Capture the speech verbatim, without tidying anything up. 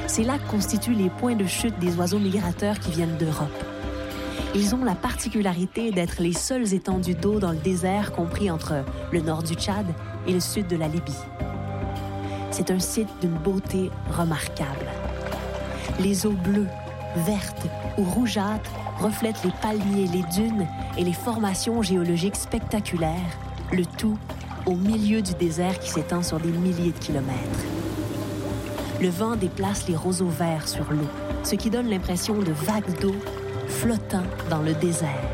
Ces lacs constituent les points de chute des oiseaux migrateurs qui viennent d'Europe. Ils ont la particularité d'être les seules étendues d'eau dans le désert compris entre le nord du Tchad et le sud de la Libye. C'est un site d'une beauté remarquable. Les eaux bleues, vertes ou rougeâtres reflètent les palmiers, les dunes et les formations géologiques spectaculaires, le tout au milieu du désert qui s'étend sur des milliers de kilomètres. Le vent déplace les roseaux verts sur l'eau, ce qui donne l'impression de vagues d'eau flottant dans le désert.